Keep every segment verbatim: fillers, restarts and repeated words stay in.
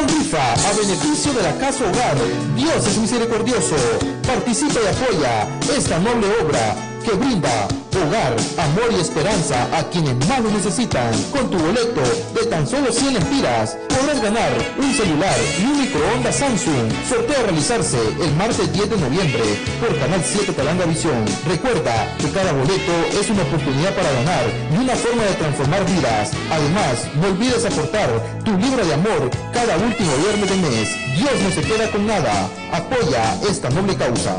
Gran rifa a beneficio de la Casa Hogar. Dios es misericordioso. Participa y apoya esta noble obra que brinda hogar, amor y esperanza a quienes más lo necesitan. Con tu boleto de tan solo cien lempiras podrás ganar un celular y un microondas Samsung. Sorteo a realizarse el martes diez de noviembre por Canal siete Talanga Visión. Recuerda que cada boleto es una oportunidad para ganar y una forma de transformar vidas. Además, no olvides aportar tu libro de amor cada último viernes del mes. Dios no se queda con nada. Apoya esta noble causa.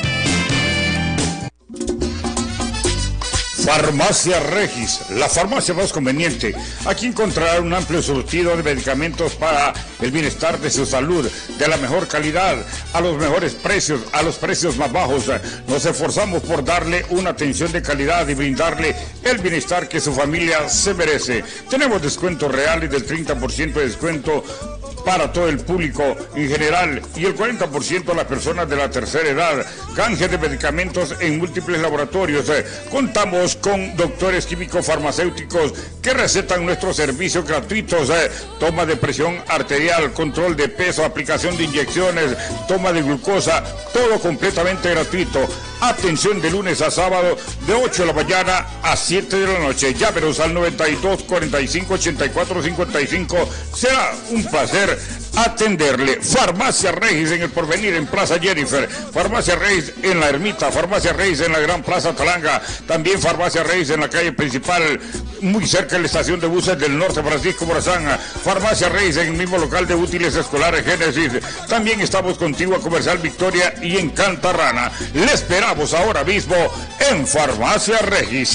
Farmacia Regis, la farmacia más conveniente. Aquí encontrará un amplio surtido de medicamentos para el bienestar de su salud, de la mejor calidad, a los mejores precios, a los precios más bajos. Nos esforzamos por darle una atención de calidad y brindarle el bienestar que su familia se merece. Tenemos descuentos reales del treinta por ciento de descuento para todo el público en general y el cuarenta por ciento a las personas de la tercera edad. Canje de medicamentos en múltiples laboratorios. Eh, contamos con doctores químicos farmacéuticos que recetan nuestros servicios gratuitos. Eh, toma de presión arterial, control de peso, aplicación de inyecciones, toma de glucosa, todo completamente gratuito. Atención de lunes a sábado de ocho de la mañana a siete de la noche. Llámenos al noventa y dos, cuarenta y cinco, ochenta y cuatro, cincuenta y cinco. Será un placer atenderle. Farmacia Regis en el Porvenir, en Plaza Jennifer. Farmacia Regis en la Ermita. Farmacia Regis en la Gran Plaza Talanga. También Farmacia Regis en la calle principal, muy cerca de la estación de buses del Norte, Francisco Morazán. Farmacia Regis en el mismo local de útiles escolares Génesis. También estamos contigo a Comercial Victoria y en Cantarrana. Le esperamos ahora mismo en Farmacia Regis.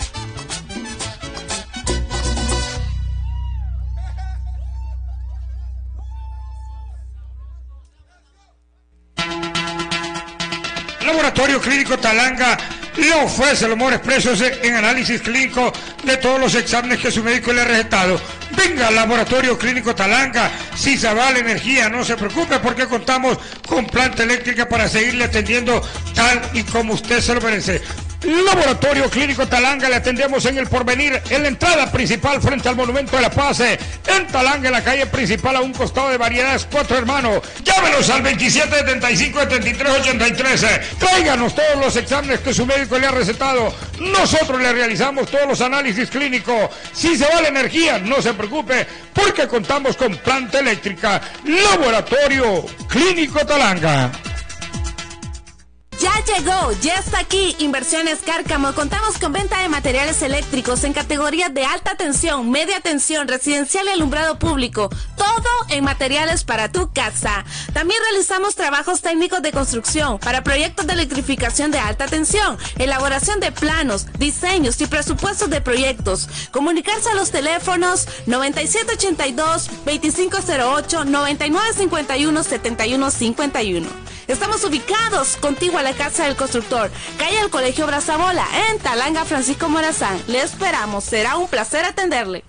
Laboratorio Clínico Talanga le ofrece los mejores precios en análisis clínico de todos los exámenes que su médico le ha recetado. Venga al Laboratorio Clínico Talanga. Si se va la energía, no se preocupe porque contamos con planta eléctrica para seguirle atendiendo tal y como usted se lo merece. Laboratorio Clínico Talanga, le atendemos en el Porvenir, en la entrada principal frente al Monumento de la Paz, en Talanga, en la calle principal, a un costado de Variedades Cuatro Hermanos. Llámenos al veintisiete setenta y cinco, setenta y tres ochenta y tres. Tráiganos todos los exámenes que su médico le ha recetado. Nosotros le realizamos todos los análisis clínicos. Si se va la energía, no se preocupe porque contamos con planta eléctrica. Laboratorio Clínico Talanga. Ya llegó, ya está aquí Inversiones Cárcamo. Contamos con venta de materiales eléctricos en categorías de alta tensión, media tensión, residencial y alumbrado público. Todo en materiales para tu casa. También realizamos trabajos técnicos de construcción para proyectos de electrificación de alta tensión, elaboración de planos, diseños y presupuestos de proyectos. Comunicarse a los teléfonos noventa y siete ochenta y dos, veinticinco cero ocho, noventa y nueve cincuenta y uno, setenta y uno cincuenta y uno. Estamos ubicados contigo a la Casa del Constructor, calle del Colegio Brazabola, en Talanga, Francisco Morazán. Le esperamos, será un placer atenderle.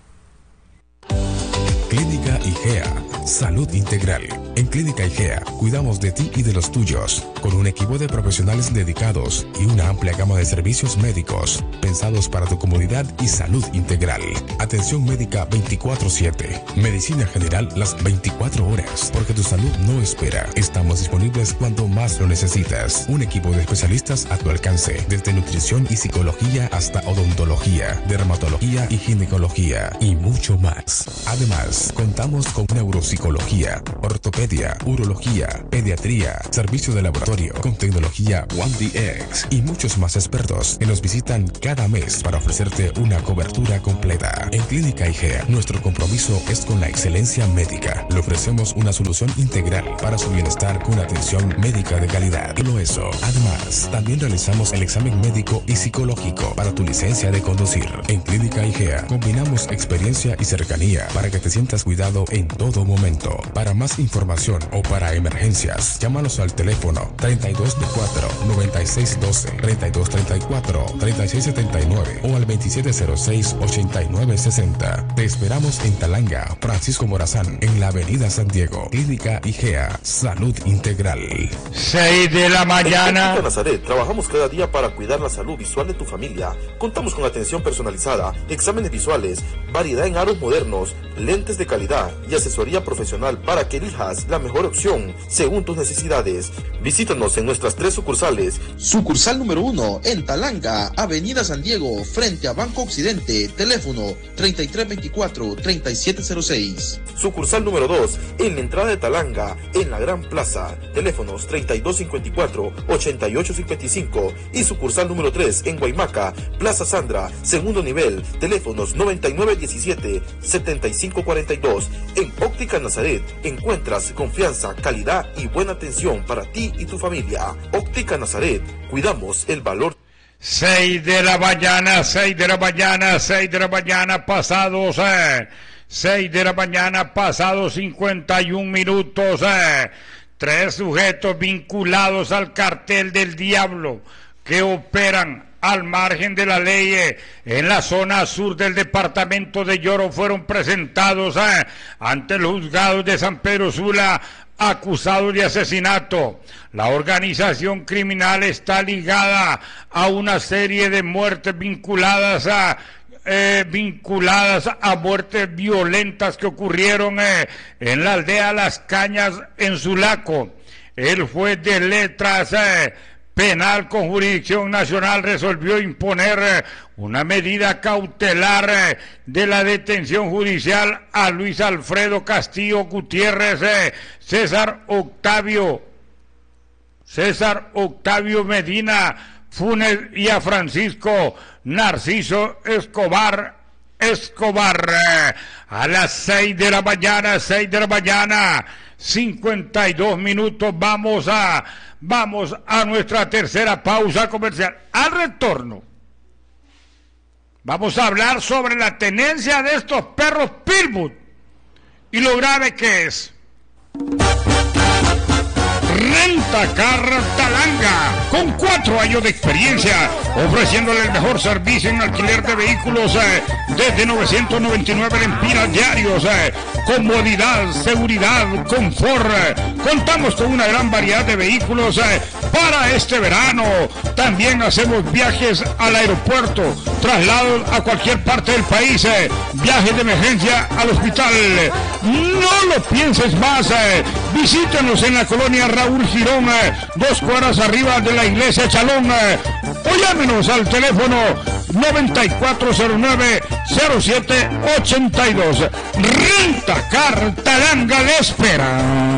Clínica IGEA, salud integral. En Clínica IGEA cuidamos de ti y de los tuyos, con un equipo de profesionales dedicados y una amplia gama de servicios médicos pensados para tu comodidad y salud integral. Atención médica veinticuatro siete, medicina general las veinticuatro horas, porque tu salud no espera. Estamos disponibles cuando más lo necesitas. Un equipo de especialistas a tu alcance, desde nutrición y psicología hasta odontología, dermatología y ginecología y mucho más. Además, contamos con neuropsicología, ortopedia, urología, pediatría, servicio de laboratorio con tecnología One D X y muchos más expertos que nos visitan cada mes para ofrecerte una cobertura completa. En Clínica IGEA, nuestro compromiso es con la excelencia médica. Le ofrecemos una solución integral para su bienestar con atención médica de calidad. Solo eso. Además, también realizamos el examen médico y psicológico para tu licencia de conducir. En Clínica IGEA combinamos experiencia y cercanía para que te sientas cuidado en todo momento. Para más información, información o para emergencias, llámanos al teléfono treinta y dos cuatro, noventa y seis doce, treinta y dos treinta y cuatro, treinta y seis setenta y nueve o al veintisiete cero seis, ochenta y nueve sesenta. Te esperamos en Talanga, Francisco Morazán, en la avenida San Diego. Clínica I G E A, Salud Integral. seis de la mañana. En Nazaret trabajamos cada día para cuidar la salud visual de tu familia. Contamos con atención personalizada, exámenes visuales, variedad en aros modernos, lentes de calidad y asesoría profesional para que elijas la mejor opción según tus necesidades. Visítanos en nuestras tres sucursales. Sucursal número uno en Talanga, Avenida San Diego, frente a Banco Occidente. Teléfono treinta y tres veinticuatro, treinta y siete cero seis. Sucursal número dos en la entrada de Talanga, en la Gran Plaza. Teléfonos treinta y dos cincuenta y cuatro, ochenta y ocho cincuenta y cinco. Y sucursal número tres en Guaymaca, Plaza Sandra, segundo nivel. Teléfonos noventa y nueve diecisiete, setenta y cinco cuarenta y dos. En Óptica Nazaret encuentras confianza, calidad y buena atención para ti y tu familia. Óptica Nazaret, cuidamos el valor. seis de la mañana, seis de la mañana, seis de la mañana, pasados, eh, seis de la mañana, pasados cincuenta y un minutos, eh. Tres sujetos vinculados al cartel del diablo que operan al margen de la ley eh, en la zona sur del departamento de Lloro fueron presentados eh, ante el juzgado de San Pedro Sula, acusados de asesinato. La organización criminal está ligada a una serie de muertes vinculadas a Eh, vinculadas a muertes violentas que ocurrieron eh, en la aldea Las Cañas, en Sulaco. El juez de letras eh, penal con jurisdicción nacional resolvió imponer eh, una medida cautelar eh, de la detención judicial a Luis Alfredo Castillo Gutiérrez, eh, César Octavio, César Octavio Medina Funes y a Francisco Narciso Escobar Escobar eh, a las seis de la mañana, seis de la mañana, cincuenta y dos minutos. Vamos a vamos a nuestra tercera pausa comercial. Al retorno vamos a hablar sobre la tenencia de estos perros Pitbull y lo grave que es. Rentacar Talanga, con cuatro años de experiencia, ofreciéndole el mejor servicio en alquiler de vehículos eh, desde novecientos noventa y nueve lempiras diarios, eh, comodidad, seguridad, confort. Eh. Contamos con una gran variedad de vehículos eh, para este verano. También hacemos viajes al aeropuerto, traslados a cualquier parte del país, eh, viajes de emergencia al hospital. No lo pienses más, eh. Visítenos en la colonia Raúl Girón, eh, dos cuadras arriba de la iglesia Chalón, eh, o llámenos al teléfono noventa y cuatro cero nueve, cero siete ochenta y dos. Rentacar Talanga le espera.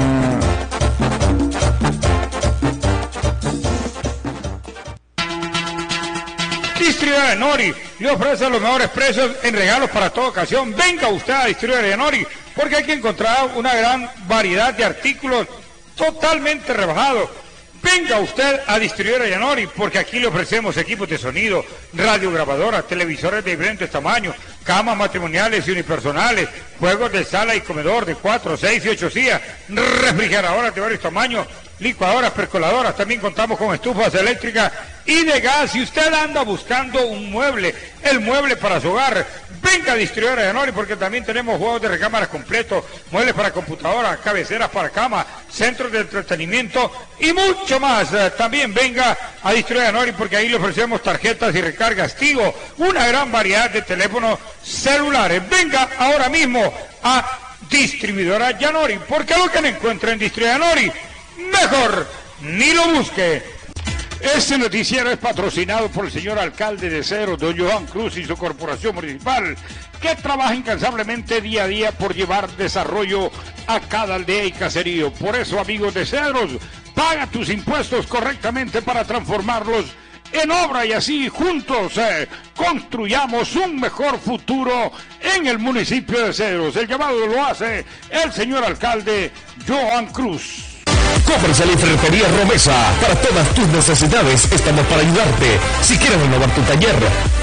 Distribuidora de Nori le ofrece los mejores precios en regalos para toda ocasión. Venga usted a Distribuidora de Nori, porque hay que encontrar una gran variedad de artículos totalmente rebajados. Venga usted a Distribuidora de Nori, porque aquí le ofrecemos equipos de sonido, radiograbadoras, televisores de diferentes tamaños, camas matrimoniales y unipersonales, juegos de sala y comedor de cuatro, seis y ocho sillas, refrigeradoras de varios tamaños, licuadoras, percoladoras. También contamos con estufas eléctricas y de gas. Si usted anda buscando un mueble, el mueble para su hogar, venga a Distribuidora de Nori, porque también tenemos juegos de recámaras completos, muebles para computadoras, cabeceras para cama, centros de entretenimiento y mucho más. También venga a Distribuidora de Nori, porque ahí le ofrecemos tarjetas y recargas Tigo, una gran variedad de teléfonos celulares. Venga ahora mismo a Distribuidora Yanori, porque lo que no encuentra en Distribuidora Yanori, mejor ni lo busque. Este noticiero es patrocinado por el señor alcalde de Cedros, don Johan Cruz, y su corporación municipal, que trabaja incansablemente día a día por llevar desarrollo a cada aldea y caserío. Por eso, amigos de Cedros, paga tus impuestos correctamente para transformarlos en obra y así juntos eh, construyamos un mejor futuro en el municipio de Cedros. El llamado lo hace el señor alcalde Johan Cruz. Comercial y Ferretería Romesa. Para todas tus necesidades estamos para ayudarte. Si quieres renovar tu taller,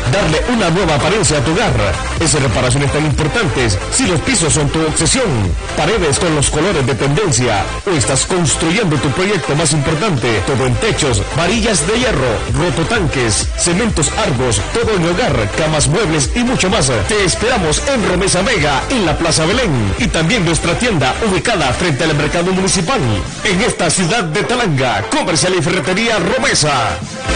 darle una nueva apariencia a tu hogar. Esas reparaciones tan importantes, si los pisos son tu obsesión, paredes con los colores de tendencia, o estás construyendo tu proyecto más importante, todo en techos, varillas de hierro, rototanques, cementos Argos, todo en hogar, camas, muebles y mucho más. Te esperamos en Romesa Mega, en la Plaza Belén, y también nuestra tienda ubicada frente al mercado municipal, en esta ciudad de Talanga. Comercial y Ferretería Romesa.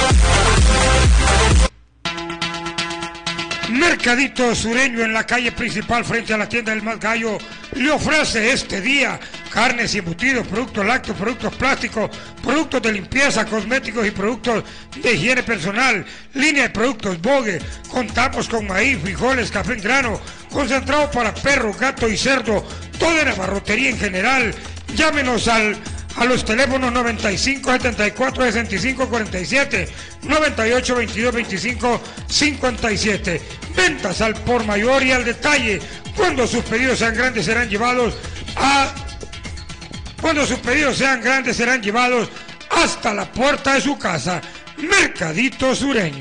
Mercadito Sureño en la calle principal frente a la tienda del Más Gallo le ofrece este día carnes y embutidos, productos lácteos, productos plásticos, productos de limpieza, cosméticos y productos de higiene personal, línea de productos Bogue. Contamos con maíz, frijoles, café en grano, concentrado para perro, gato y cerdo, toda la barrotería en general. Llámenos al a los teléfonos noventa y cinco, setenta y cuatro, sesenta y cinco, cuarenta y siete, noventa y ocho, veintidós, veinticinco, cincuenta y siete. Ventas al por mayor y al detalle. Cuando sus pedidos sean grandes serán llevados a Cuando sus pedidos sean grandes serán llevados hasta la puerta de su casa. Mercadito Sureño.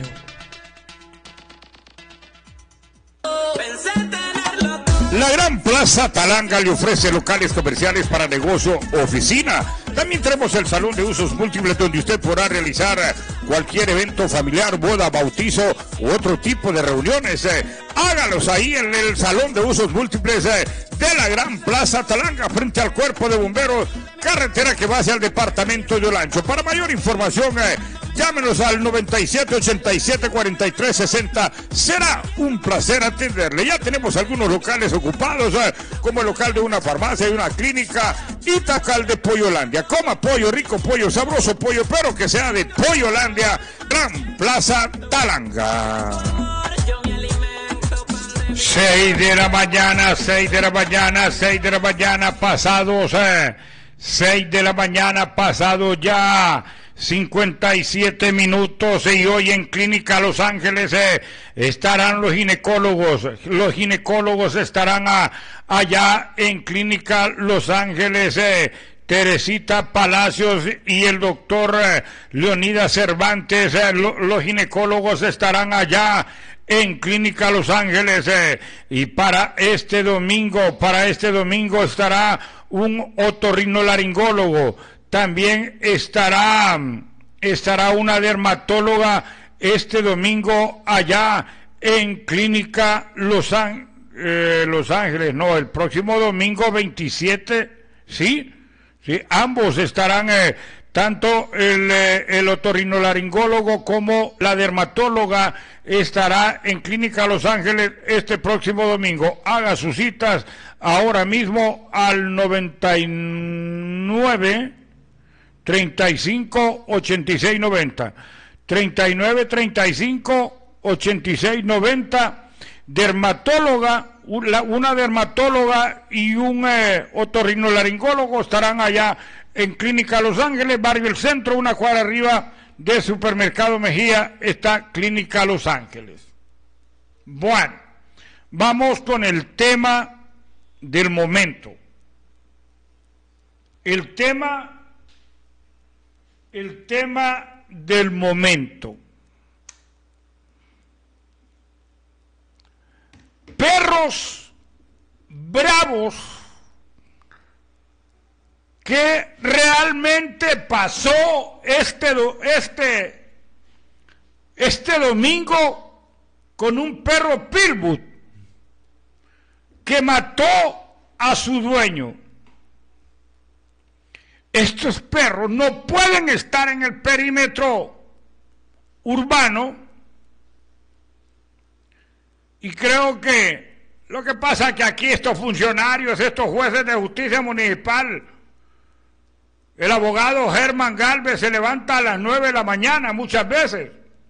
La Gran Plaza Talanga le ofrece locales comerciales para negocio o oficina. También tenemos el salón de usos múltiples donde usted podrá realizar cualquier evento familiar, boda, bautizo u otro tipo de reuniones. Eh, hágalos ahí en el salón de usos múltiples eh, de la Gran Plaza Talanga frente al Cuerpo de Bomberos, carretera que va hacia el departamento de Olancho. Para mayor información, eh, llámenos al noventa y siete, ochenta y siete, cuarenta y tres, sesenta. Será un placer atenderle. Ya tenemos algunos locales ocupados, eh, como el local de una farmacia y una clínica, y tacal de Pollolandia. Coma pollo, rico pollo, sabroso pollo, pero que sea de Pollolandia. Gran Plaza Talanga. seis de la mañana, seis de la mañana, seis de la mañana pasados, eh, seis de la mañana pasado ya cincuenta y siete minutos, y hoy en Clínica Los Ángeles eh, estarán los ginecólogos, los ginecólogos estarán a, allá en Clínica Los Ángeles, eh, Teresita Palacios y el doctor eh, Leonidas Cervantes, eh, lo, los ginecólogos estarán allá en Clínica Los Ángeles, eh, y para este domingo, para este domingo estará un otorrinolaringólogo. También estará, estará una dermatóloga este domingo allá en Clínica Los, Án- eh, Los Ángeles. No, el próximo domingo veintisiete, ¿sí? Sí, ambos estarán, eh, tanto el, eh, el otorrinolaringólogo como la dermatóloga estará en Clínica Los Ángeles este próximo domingo. Haga sus citas ahora mismo al noventa y nueve, treinta y cinco, ochenta y seis, noventa, treinta y nueve, treinta y cinco, ochenta y seis, noventa, dermatóloga, una, una dermatóloga y un eh, otorrinolaringólogo estarán allá en Clínica Los Ángeles, barrio El Centro, una cuadra arriba de Supermercado Mejía, está Clínica Los Ángeles. Bueno, vamos con el tema del momento. El tema El tema del momento. Perros bravos. ¿Qué realmente pasó este, este, este domingo con un perro pitbull que mató a su dueño? Estos perros no pueden estar en el perímetro urbano, y creo que lo que pasa es que aquí estos funcionarios, estos jueces de justicia municipal, el abogado Germán Galvez se levanta a las nueve de la mañana muchas veces.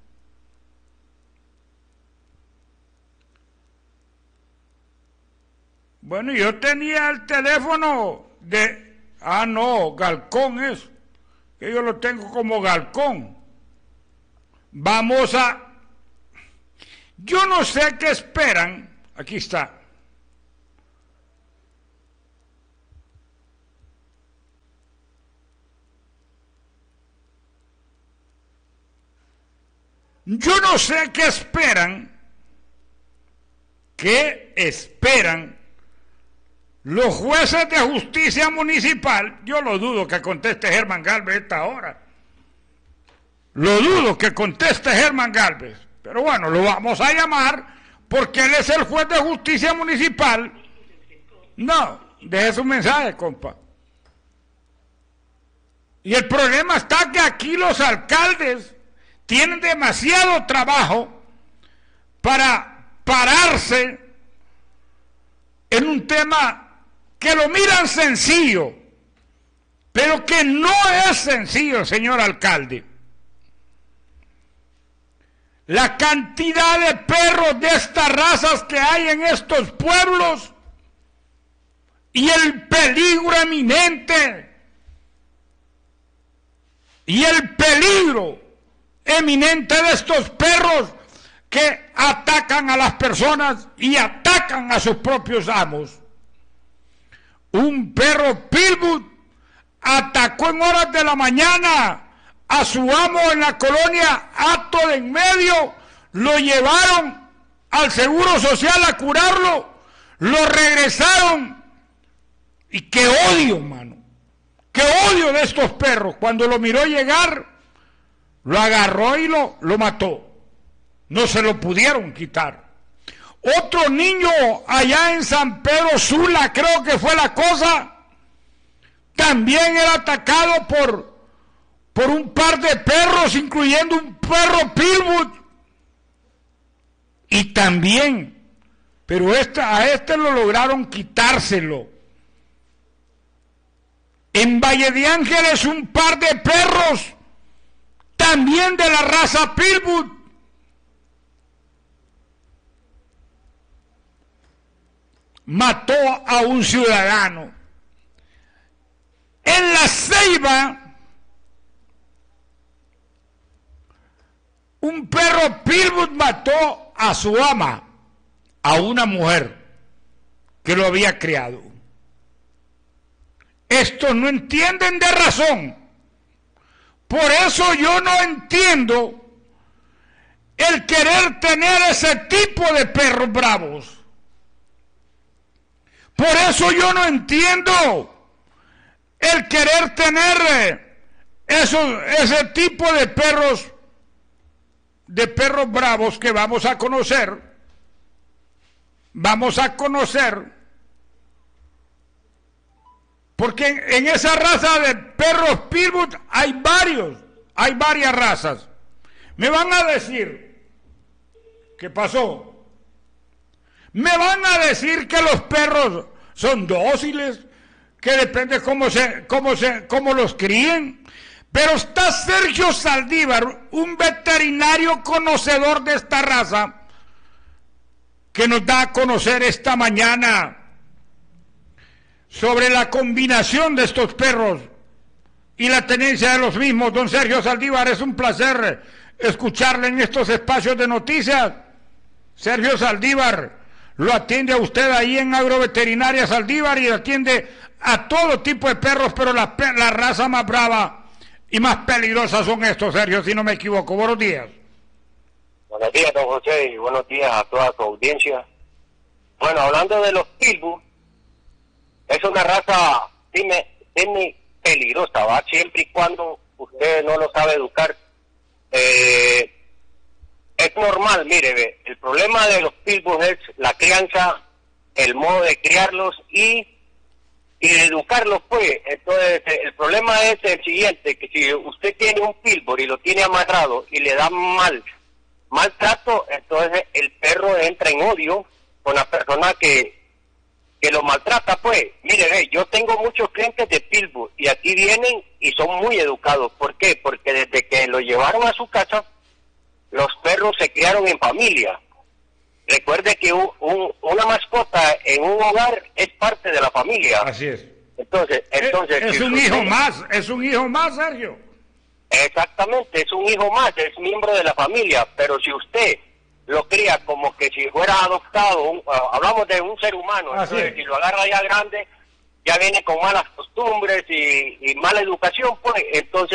Bueno, yo tenía el teléfono de... Ah, no, Galcón es, que yo lo tengo como Galcón. Vamos a... Yo no sé qué esperan. Aquí está. Yo no sé qué esperan, qué esperan los jueces de justicia municipal. Yo lo dudo que conteste Germán Galvez a esta hora. Lo dudo que conteste Germán Galvez. Pero bueno, lo vamos a llamar porque él es el juez de justicia municipal. No, deje su mensaje, compa. Y el problema está que aquí los alcaldes tienen demasiado trabajo para pararse en un tema que lo miran sencillo, pero que no es sencillo, señor alcalde. La cantidad de perros de estas razas que hay en estos pueblos y el peligro eminente y el peligro eminente de estos perros que atacan a las personas y atacan a sus propios amos. Un perro pitbull atacó en horas de la mañana a su amo en la colonia Hato de en Medio, lo llevaron al Seguro Social a curarlo, lo regresaron, y qué odio, mano, qué odio de estos perros. Cuando lo miró llegar, lo agarró y lo, lo mató, no se lo pudieron quitar. Otro niño allá en San Pedro Sula, creo que fue la cosa, también era atacado por por un par de perros, incluyendo un perro pitbull. Y también, pero esta, a este lo lograron quitárselo. En Valle de Ángeles un par de perros, también de la raza pitbull. Mató a un ciudadano. En La Ceiba, un perro pitbull mató a su ama, a una mujer que lo había criado. Estos no entienden de razón. Por eso yo no entiendo el querer tener ese tipo de perros bravos. Por eso yo no entiendo el querer tener esos, ese tipo de perros de perros bravos que vamos a conocer, vamos a conocer, porque en, en esa raza de perros pitbull hay varios, hay varias razas. Me van a decir, ¿qué pasó? Me van a decir que los perros son dóciles, que depende cómo se, cómo se, cómo los críen. Pero está Sergio Saldívar, un veterinario conocedor de esta raza, que nos da a conocer esta mañana sobre la combinación de estos perros y la tenencia de los mismos. Don Sergio Saldívar, es un placer escucharle en estos espacios de noticias. Sergio Saldívar, lo atiende a usted ahí en Agroveterinaria Saldívar y atiende a todo tipo de perros, pero la, la raza más brava y más peligrosas son estos, Sergio, si no me equivoco. Buenos días. Buenos días, don José, y buenos días a toda su audiencia. Bueno, hablando de los pitbull, es una raza semi peligrosa, ¿va? Siempre y cuando usted no lo sabe educar. Eh, es normal, mire, ve, el problema de los pitbull es la crianza, el modo de criarlos y y de educarlos, pues. Entonces el problema es el siguiente, que si usted tiene un pitbull y lo tiene amarrado y le da mal maltrato, entonces el perro entra en odio con la persona que que lo maltrata, pues. Mire, ve, yo tengo muchos clientes de pitbull y aquí vienen y son muy educados. ¿Por qué? Porque desde que lo llevaron a su casa, los perros se criaron en familia. Recuerde que un, un, una mascota en un hogar es parte de la familia. Así es. Entonces, entonces es, es si un usted, hijo más, es un hijo más, Sergio. Exactamente, es un hijo más, es miembro de la familia. Pero si usted lo cría como que si fuera adoptado, un, uh, hablamos de un ser humano, Así entonces es. si lo agarra ya grande, ya viene con malas costumbres y, y mala educación, pues entonces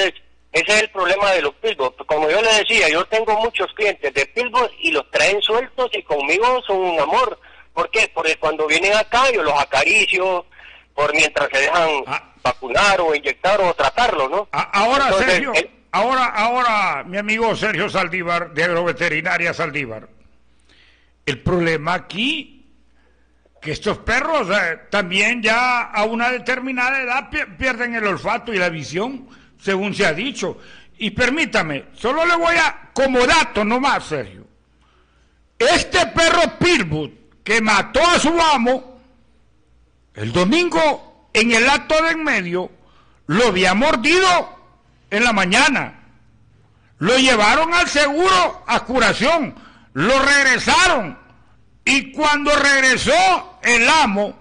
ese es el problema de los pitbull. Como yo le decía, yo tengo muchos clientes de pitbull y los traen sueltos y conmigo son un amor. ¿Por qué? Porque cuando vienen acá yo los acaricio por mientras se dejan ah. vacunar o inyectar o tratarlo, ¿no? A- ahora, Entonces, Sergio, el... ahora, ahora, mi amigo Sergio Saldívar, de Agroveterinaria Saldívar, el problema aquí, que estos perros eh, también ya a una determinada edad pi- pierden el olfato y la visión, según se ha dicho. Y permítame, solo le voy a, como dato nomás, Sergio, este perro pitbull que mató a su amo, el domingo en el acto de en medio, lo había mordido en la mañana. Lo llevaron al seguro a curación, lo regresaron. Y cuando regresó el amo,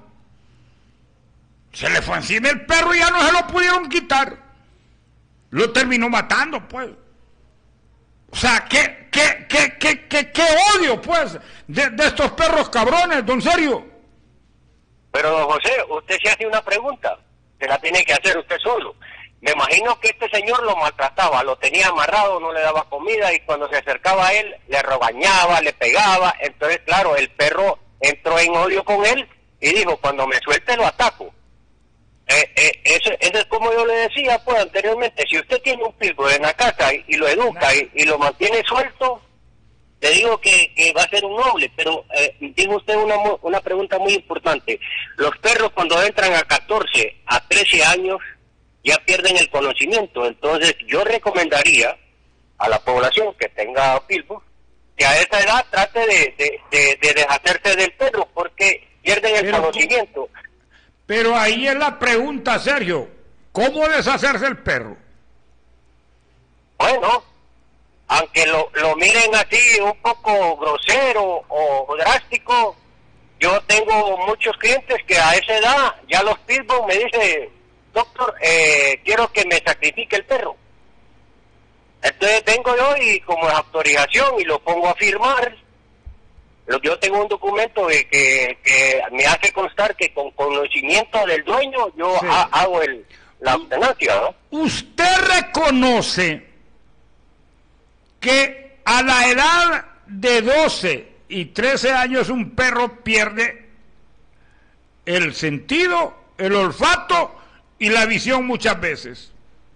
se le fue encima el perro y ya no se lo pudieron quitar. Lo terminó matando, pues. O sea, qué, qué, qué, qué, qué, qué odio, pues, de, de estos perros cabrones, don Sergio. Pero, don José, usted se hace una pregunta, se la tiene que hacer usted solo. Me imagino que este señor lo maltrataba, lo tenía amarrado, no le daba comida y cuando se acercaba a él, le regañaba, le pegaba. Entonces, claro, el perro entró en odio con él y dijo, cuando me suelte lo ataco. Eh, eh, eso, eso es como yo le decía pues anteriormente, si usted tiene un pitbull en la casa y, y lo educa y, y lo mantiene suelto, le digo que, que va a ser un noble, pero eh, dijo usted una, una pregunta muy importante. Los perros cuando entran a catorce, a trece años, ya pierden el conocimiento. Entonces yo recomendaría a la población que tenga pitbull que a esa edad trate de, de, de, de deshacerse del perro porque pierden el pero, conocimiento. Pero ahí es la pregunta, Sergio, ¿cómo deshacerse del perro? Bueno, aunque lo, lo miren así un poco grosero o drástico, yo tengo muchos clientes que a esa edad ya los pitbull me dicen, doctor, eh, quiero que me sacrifique el perro. Entonces vengo yo y como es autorización y lo pongo a firmar, yo tengo un documento de que, que me hace constar que con conocimiento del dueño yo sí. ha, hago el, la eutanasia, ¿no? ¿Usted reconoce que a la edad de doce y trece años un perro pierde el sentido, el olfato y la visión muchas veces?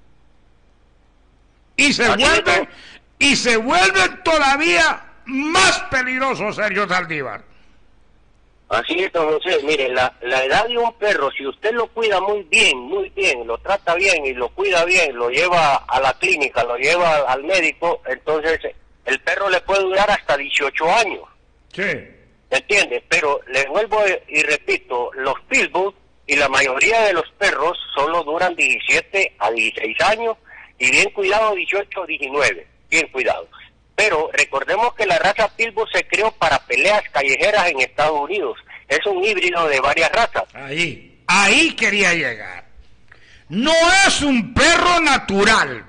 Y se vuelven, y se vuelven todavía más peligrosos, Sergio Saldívar. Así es, don José. Mire, la, la edad de un perro, si usted lo cuida muy bien, muy bien, lo trata bien y lo cuida bien, lo lleva a la clínica, lo lleva al médico, entonces el perro le puede durar hasta dieciocho años. Sí. ¿Entiende? Pero le vuelvo y repito, los pitbull y la mayoría de los perros solo duran diecisiete a dieciséis años y bien cuidado dieciocho a diecinueve, bien cuidado. Pero recordemos que la raza pitbull se creó para peleas callejeras en Estados Unidos. Es un híbrido de varias razas. Ahí, ahí quería llegar. No es un perro natural.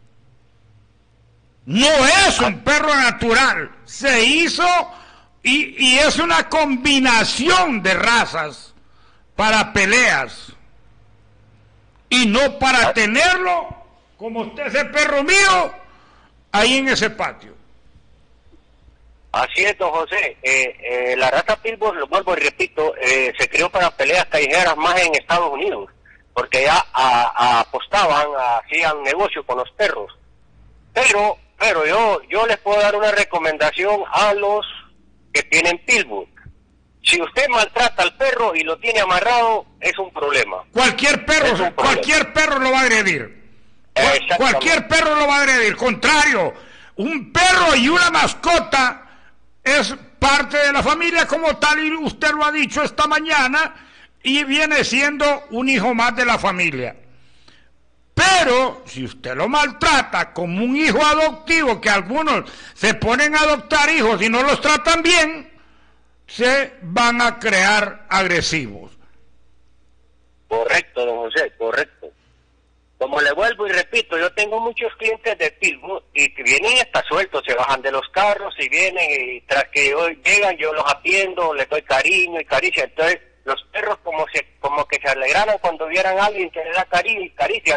No es un perro natural. Se hizo y, y es una combinación de razas para peleas. Y no para tenerlo, como usted, ese perro mío, ahí en ese patio. Así es, don José. Eh, eh, la raza pitbull, lo vuelvo y repito, eh, se creó para peleas callejeras más en Estados Unidos, porque ya a, a apostaban, a, hacían negocio con los perros. Pero, pero yo, yo les puedo dar una recomendación a los que tienen pitbull. Si usted maltrata al perro y lo tiene amarrado, es un problema. Cualquier perro, problema. cualquier perro lo va a agredir. Cualquier perro lo va a agredir. Contrario, un perro y una mascota es parte de la familia como tal, y usted lo ha dicho esta mañana, y viene siendo un hijo más de la familia. Pero si usted lo maltrata como un hijo adoptivo, que algunos se ponen a adoptar hijos y no los tratan bien, se van a crear agresivos. Correcto, don José, correcto. Como le vuelvo y repito, yo tengo muchos clientes de pitbull y que vienen hasta sueltos, se bajan de los carros y vienen y tras que yo, llegan yo los atiendo, les doy cariño y caricia. Entonces los perros como se como que se alegraron cuando vieran a alguien que le da cariño y caricia, pues.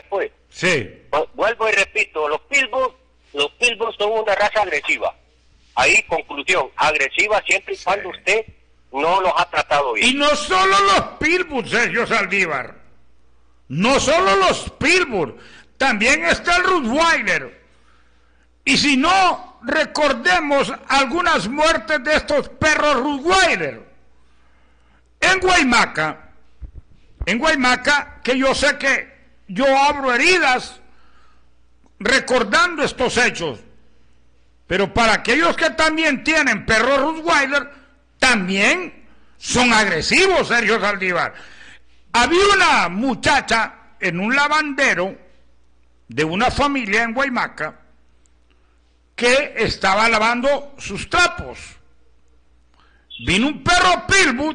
Sí. Vuelvo y repito, los pitbulls, los pitbulls son una raza agresiva. Ahí, conclusión, agresiva siempre y cuando sí. usted no los ha tratado bien. Y no solo los pitbulls, Sergio Saldívar. No solo los pitbulls. También está el Rottweiler. Y si no, recordemos algunas muertes de estos perros Rottweiler. En Guaymaca, en Guaymaca, que yo sé que yo abro heridas recordando estos hechos, pero para aquellos que también tienen perros Rottweiler, también son agresivos, Sergio Saldívar. Había una muchacha en un lavandero de una familia en Guaymaca que estaba lavando sus trapos. Vino un perro pitbull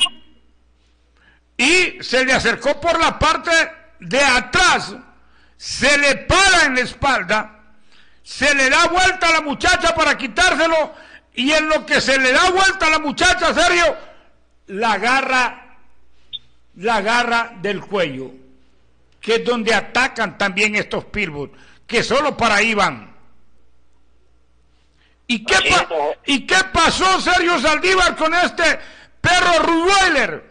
y se le acercó por la parte de atrás, se le para en la espalda, se le da vuelta a la muchacha para quitárselo, y en lo que se le da vuelta a la muchacha, Sergio, la agarra, la agarra del cuello, que es donde atacan también estos pitbull, que solo para ahí van. ¿Y qué, pa ¿Y qué pasó, Sergio Saldívar, con este perro Rottweiler?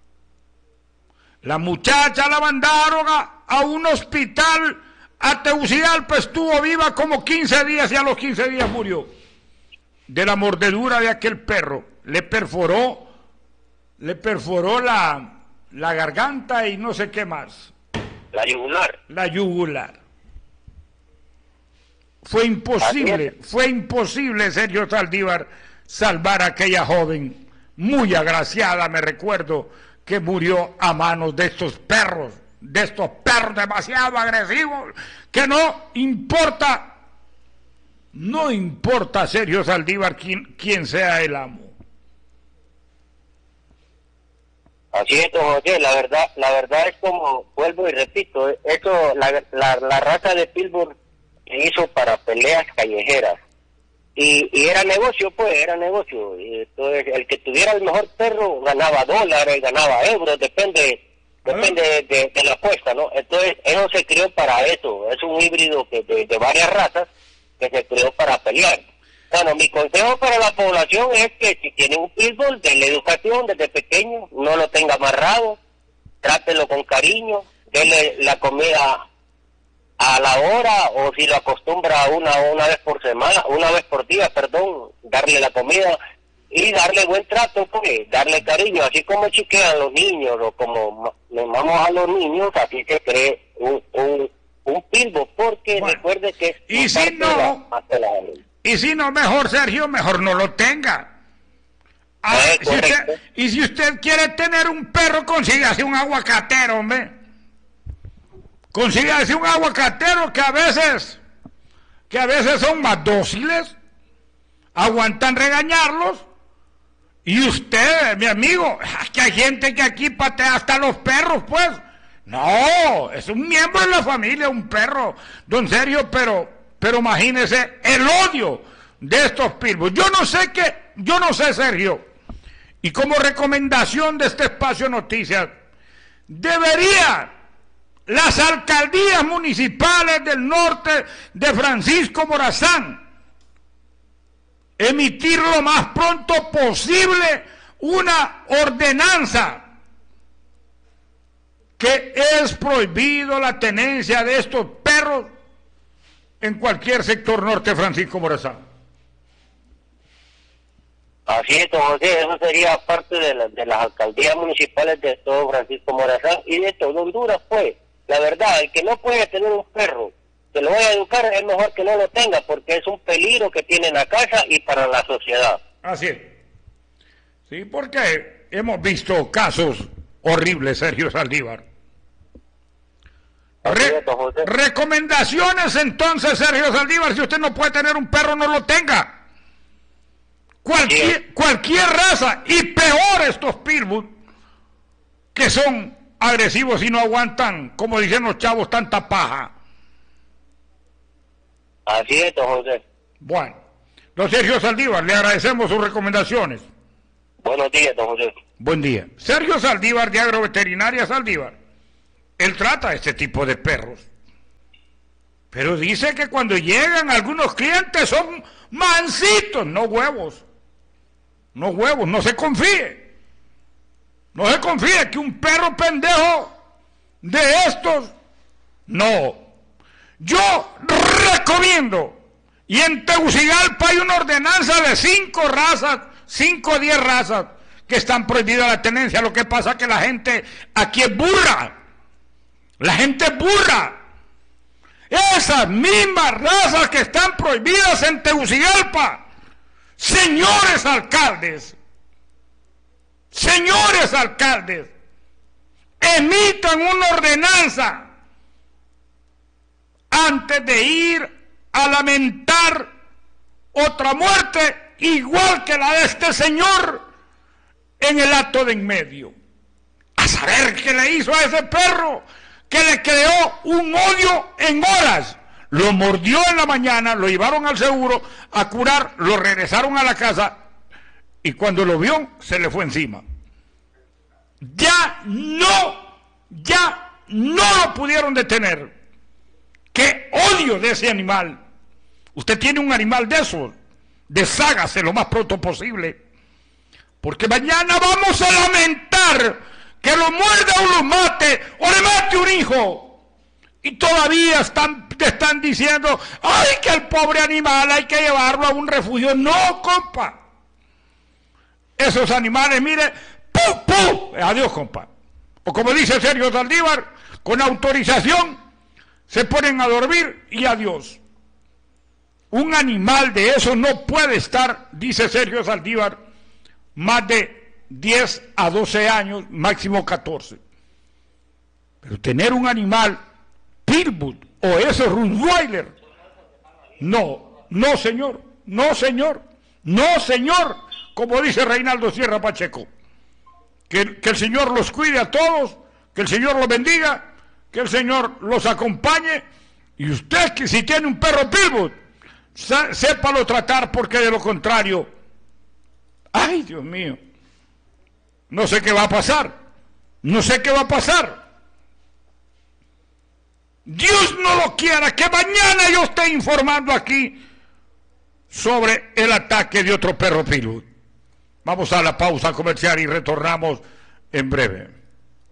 La muchacha la mandaron a, a un hospital a Tegucigalpa, estuvo viva como quince días y a los quince días murió de la mordedura de aquel perro. Le perforó, le perforó la, la garganta y no sé qué más. La yugular. La yugular. Fue imposible, fue imposible, Sergio Saldívar, salvar a aquella joven muy agraciada, me recuerdo, que murió a manos de estos perros, de estos perros demasiado agresivos, que no importa, no importa, Sergio Saldívar, quién, quién sea el amo. Así es, don José, la verdad, la verdad es como, vuelvo y repito, eso, la, la, la raza de pitbull se hizo para peleas callejeras. Y, y era negocio, pues, era negocio. Y entonces, el que tuviera el mejor perro ganaba dólares, ganaba euros, depende depende de, de, de la apuesta, ¿no? Entonces, eso se creó para eso. Es un híbrido que de, de varias razas que se creó para pelear. Bueno, mi consejo para la población es que si tiene un pitbull, denle educación desde pequeño, no lo tenga amarrado, trátelo con cariño, denle la comida a la hora, o si lo acostumbra una una vez por semana, una vez por día, perdón, darle la comida y darle buen trato, pues, darle cariño, así como chiquean los niños, o como llamamos a los niños, así se cree un, un, un pitbull, porque bueno, recuerde que es y si no, y si no, mejor, Sergio, mejor no lo tenga. Ah, eh, si usted, y si usted quiere tener un perro, consígase un aguacatero, hombre. Consígase un aguacatero que a veces, que a veces son más dóciles, aguantan regañarlos, y usted, mi amigo, que hay gente que aquí patea hasta los perros, pues. No, es un miembro de la familia, un perro, don Sergio, pero, pero imagínese el odio de estos pitbulls. Yo no sé qué, yo no sé, Sergio, y como recomendación de este espacio Noticias, debería las alcaldías municipales del norte de Francisco Morazán emitir lo más pronto posible una ordenanza que es prohibido la tenencia de estos perros en cualquier sector norte de Francisco Morazán. Así es, don José, eso sería parte de, la, de las alcaldías municipales de todo Francisco Morazán y de todo Honduras, pues. La verdad, el que no puede tener un perro, que lo vaya a educar, es mejor que no lo tenga, porque es un peligro que tiene en la casa y para la sociedad. Así es. Sí, porque hemos visto casos horribles, Sergio Saldívar. Re recomendaciones entonces, Sergio Saldívar, si usted no puede tener un perro, no lo tenga. Cualquier, cualquier raza, y peor estos pitbull, que son agresivos y no aguantan, como dicen los chavos, tanta paja. Así es, don José. Bueno, don Sergio Saldívar, le agradecemos sus recomendaciones. Buenos días, don José. Buen día. Sergio Saldívar, de Agroveterinaria Saldívar. Él trata este tipo de perros. Pero dice que cuando llegan algunos clientes son mansitos, no huevos. No huevos, no se confíe. No se confíe que un perro pendejo de estos, no. Yo recomiendo, y en Tegucigalpa hay una ordenanza de cinco razas, cinco o diez razas, que están prohibidas la tenencia. Lo que pasa es que la gente aquí es burra. La gente es burra. Esas mismas razas que están prohibidas en Tegucigalpa, señores alcaldes, señores alcaldes, emitan una ordenanza antes de ir a lamentar otra muerte igual que la de este señor en el acto de en medio. A saber qué le hizo a ese perro que le creó un odio en horas. Lo mordió en la mañana, lo llevaron al seguro a curar, lo regresaron a la casa y cuando lo vio se le fue encima. Ya no, ya no lo pudieron detener. ¡Qué odio de ese animal! Usted tiene un animal de esos, deshágase lo más pronto posible, porque mañana vamos a lamentar que lo muerda o lo mate, o le mate un hijo. Y todavía están, te están diciendo, ¡ay, que el pobre animal hay que llevarlo a un refugio! ¡No, compa! Esos animales, mire, ¡pum, pum! Adiós, compa. O como dice Sergio Saldívar, con autorización, se ponen a dormir y adiós. Un animal de eso no puede estar, dice Sergio Saldívar, más de diez a doce años, máximo catorce. Pero tener un animal Pitbull o ese Rottweiler, no, no señor, no señor, no señor, como dice Reinaldo Sierra Pacheco. Que, que el Señor los cuide a todos, que el Señor los bendiga, que el Señor los acompañe, y usted que si tiene un perro Pitbull, sépalo tratar, porque de lo contrario, ay Dios mío, no sé qué va a pasar, no sé qué va a pasar. Dios no lo quiera, que mañana yo esté informando aquí sobre el ataque de otro perro Pitbull. Vamos a la pausa comercial y retornamos en breve.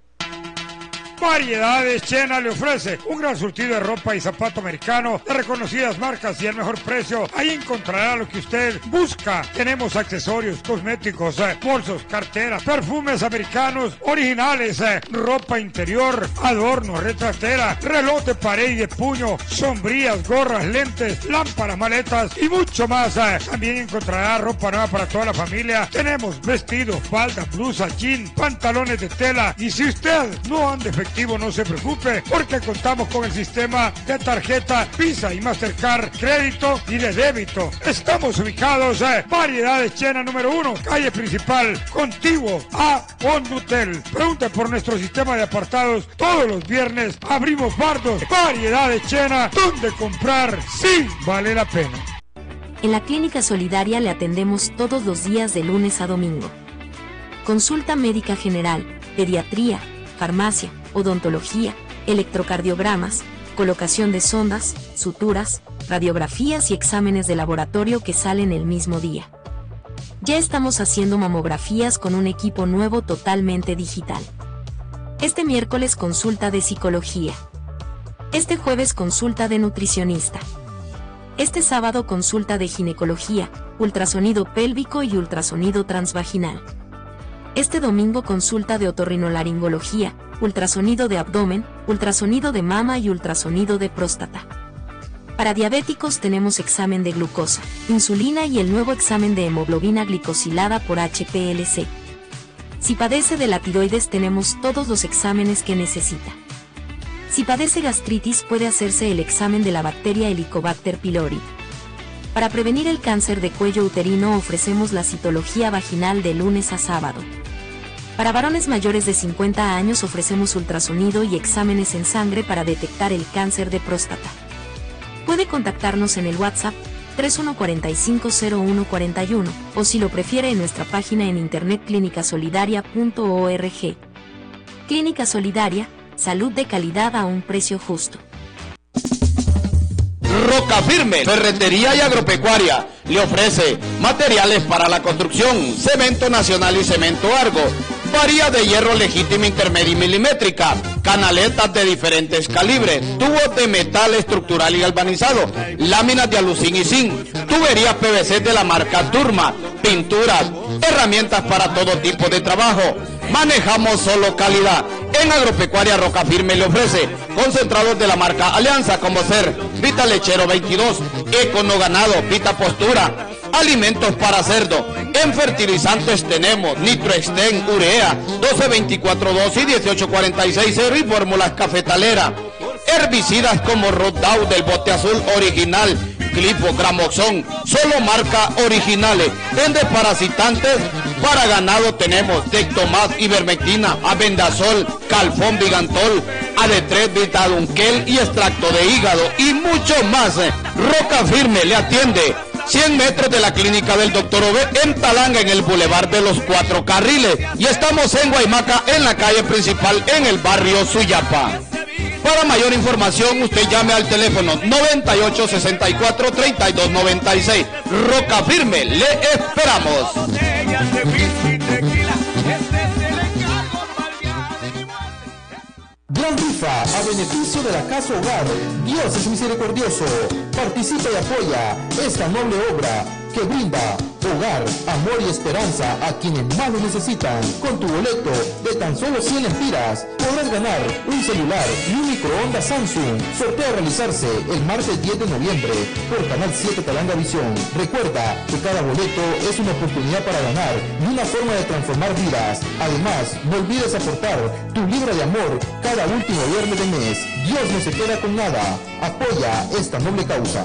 Variedades Chena le ofrece un gran surtido de ropa y zapato americano de reconocidas marcas y el mejor precio. Ahí encontrará lo que usted busca. Tenemos accesorios, cosméticos, eh, bolsos, carteras, perfumes americanos originales, eh, ropa interior, adornos, retratera, reloj de pared y de puño, sombrillas, gorras, lentes, lámparas, maletas y mucho más. Eh. También encontrará ropa nueva para toda la familia. Tenemos vestidos, falda, blusa, jean, pantalones de tela. Y si usted no anda efectivo, no se preocupe, porque contamos con el sistema de tarjeta Visa y Mastercard, crédito y de débito. Estamos ubicados en Variedades Chena número uno, calle principal, contiguo a Condutel. Pregunte por nuestro sistema de apartados. Todos los viernes abrimos bardos. Variedades Chena, donde comprar sí vale la pena. En la Clínica Solidaria le atendemos todos los días de lunes a domingo. Consulta médica general, pediatría, farmacia, odontología, electrocardiogramas, colocación de sondas, suturas, radiografías y exámenes de laboratorio que salen el mismo día. Ya estamos haciendo mamografías con un equipo nuevo totalmente digital. Este miércoles consulta de psicología. Este jueves consulta de nutricionista. Este sábado consulta de ginecología, ultrasonido pélvico y ultrasonido transvaginal. Este domingo consulta de otorrinolaringología, ultrasonido de abdomen, ultrasonido de mama y ultrasonido de próstata. Para diabéticos tenemos examen de glucosa, insulina y el nuevo examen de hemoglobina glicosilada por H P L C. Si padece de la tiroides tenemos todos los exámenes que necesita. Si padece gastritis puede hacerse el examen de la bacteria Helicobacter pylori. Para prevenir el cáncer de cuello uterino ofrecemos la citología vaginal de lunes a sábado. Para varones mayores de cincuenta años ofrecemos ultrasonido y exámenes en sangre para detectar el cáncer de próstata. Puede contactarnos en el WhatsApp tres uno cuatro cinco cero uno cuatro uno o si lo prefiere en nuestra página en internet clínica solidaria punto org. Clínica Solidaria, salud de calidad a un precio justo. Roca Firme, ferretería y agropecuaria. Le ofrece materiales para la construcción, cemento nacional y cemento Argo, varillas de hierro legítima, intermedia y milimétrica, canaletas de diferentes calibres, tubos de metal estructural y galvanizado, láminas de alucín y zinc, tuberías P V C de la marca Turma, pinturas, herramientas para todo tipo de trabajo. Manejamos solo calidad. En Agropecuaria Roca Firme le ofrece concentrados de la marca Alianza, como ser Vita Lechero veintidós, Econo Ganado, Vita Postura, alimentos para cerdo. En fertilizantes tenemos Nitroexten, Urea, doce veinticuatro dos y dieciocho cuarenta y seis cero y fórmulas cafetalera. Herbicidas como Rodout del bote azul original, Clipo, Gramoxón, solo marca originales. En desparasitantes para ganado tenemos Tectomas, Ivermectina, Abendazol, Calfón, Vigantol, A D tres, Vitadunquel y extracto de hígado y mucho más. Roca Firme le atiende cien metros de la clínica del doctor Ove en Talanga, en el Boulevard de los Cuatro Carriles, y estamos en Guaymaca, en la calle principal, en el barrio Suyapa. Para mayor información, usted llame al teléfono noventa y ocho, sesenta y cuatro, treinta y dos noventa y seis. Roca Firme, le esperamos. Gran rifa a beneficio de la Casa Hogar. Dios es misericordioso. Participa y apoya esta noble obra que brinda hogar, amor y esperanza a quienes más lo necesitan. Con tu boleto de tan solo cien lempiras podrás ganar un celular y un microondas Samsung. Sorteo a realizarse el martes diez de noviembre por Canal siete Talanga Visión. Recuerda que cada boleto es una oportunidad para ganar y una forma de transformar vidas. Además, no olvides aportar tu libra de amor cada último viernes de mes. Dios no se queda con nada. Apoya esta noble causa.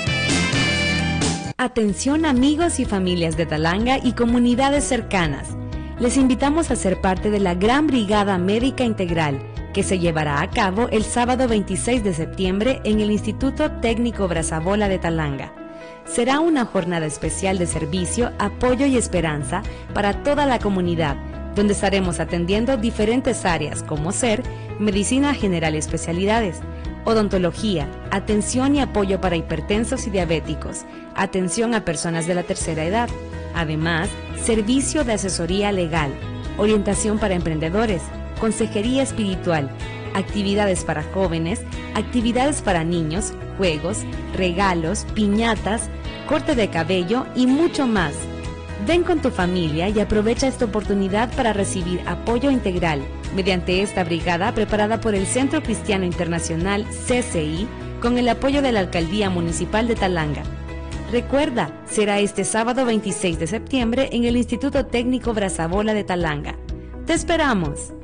Atención amigos y familias de Talanga y comunidades cercanas. Les invitamos a ser parte de la Gran Brigada Médica Integral que se llevará a cabo el sábado veintiséis de septiembre en el Instituto Técnico Brazabola de Talanga. Será una jornada especial de servicio, apoyo y esperanza para toda la comunidad, donde estaremos atendiendo diferentes áreas como ser medicina general y especialidades, odontología, atención y apoyo para hipertensos y diabéticos, atención a personas de la tercera edad. Además, servicio de asesoría legal, orientación para emprendedores, consejería espiritual, actividades para jóvenes, actividades para niños, juegos, regalos, piñatas, corte de cabello y mucho más. Ven con tu familia y aprovecha esta oportunidad para recibir apoyo integral mediante esta brigada preparada por el Centro Cristiano Internacional C C I con el apoyo de la Alcaldía Municipal de Talanga. Recuerda, será este sábado veintiséis de septiembre en el Instituto Técnico Brazabola de Talanga. ¡Te esperamos!